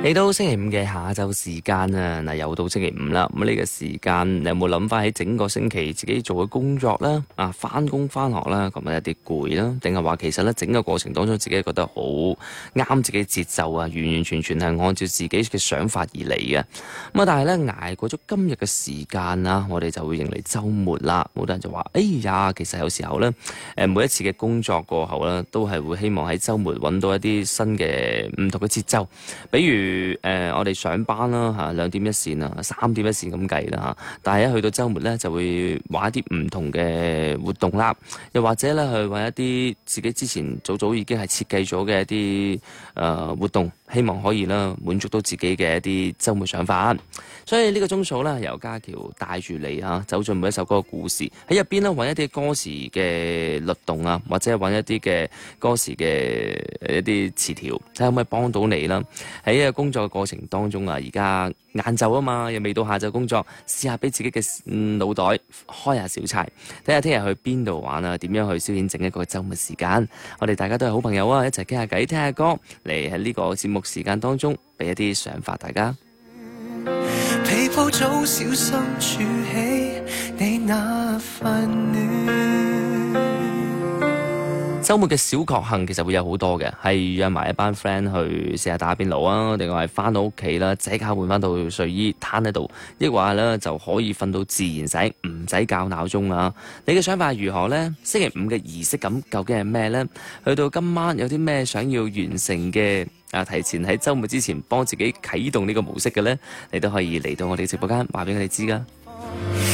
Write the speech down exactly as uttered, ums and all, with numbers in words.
嚟到星期五嘅下晝時間啊，嗱又到星期五啦。咁呢個時間，你有冇諗翻喺整個星期自己做嘅工作啦？啊，翻工翻學啦，咁啊有啲攰啦，定係話其實咧整個過程當中自己覺得好啱自己節奏啊，完完全全係按照自己嘅想法而嚟嘅。咁啊，但係咧捱過咗今日嘅時間啊，我哋就會迎嚟週末啦。好多人就話：哎呀，其實有時候咧，誒每一次嘅工作過後咧，都係會希望喺週末揾到一啲新嘅唔同嘅節奏，比如。誒、呃，我哋上班啦嚇，兩點一線啊，三點一線咁計啦嚇。但係一去到週末咧，就會玩一啲唔同嘅活動啦，又或者咧去揾一啲自己之前早早已經係設計咗嘅一啲誒、呃、活動，希望可以啦滿足到自己嘅一啲週末想法。所以呢個鐘數咧，由家喬帶住你嚇，走進每一首歌嘅故事，喺入邊咧揾一啲歌詞嘅律動啊，或者揾一啲嘅歌詞嘅一啲詞條，睇下可唔可以幫到你啦。喺呢個工作嘅過程當中啊，而家晏晝啊嘛，又未到下晝工作，試下俾自己嘅腦袋開下小差，睇下聽日去邊度玩啊，點樣去消遣整一個週末時間。我哋大家都係好朋友啊，一齊傾下偈，聽下歌，嚟喺呢個節目時間當中俾一啲想法大家。 被鋪早小心儲起你那份暖， 週末嘅小確幸其實會有好多嘅，係約埋一班 friend 去試下打邊爐啊，定係翻到屋企啦，即刻換翻到睡衣攤喺度，抑或咧就可以瞓到自然醒，唔使校鬧鐘啊！你嘅想法如何呢？星期五嘅儀式感究竟係咩呢？去到今晚有啲咩想要完成嘅啊？提前喺週末之前幫自己啟動呢個模式嘅呢，你都可以嚟到我哋直播間話俾我哋知噶。